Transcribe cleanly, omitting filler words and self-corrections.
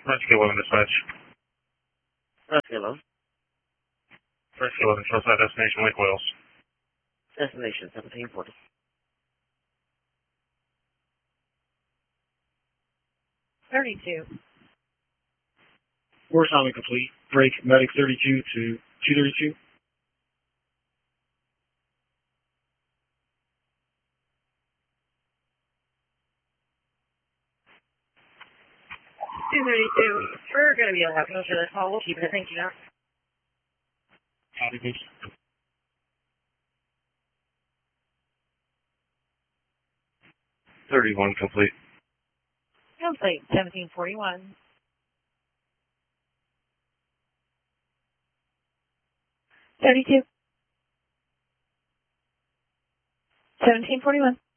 Rescue 11 dispatch. Rescue 11. Rescue 11, Shortside destination Lake Wales. Destination 1740. 32. We're assignment complete. Break medic 32 to 232. 232. We're going to be able to have no further call. We'll keep it. Thank you, now. Copy, please. 31 complete. Complete. 1741. 32. 1741.